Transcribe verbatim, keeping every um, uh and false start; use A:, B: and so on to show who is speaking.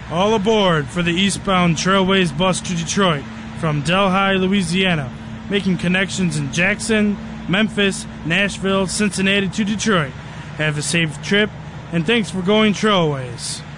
A: All aboard for the eastbound Trailways bus to Detroit from Delhi, Louisiana, making connections in Jackson, Memphis, Nashville, Cincinnati to Detroit. Have a safe trip, and thanks for going Trailways.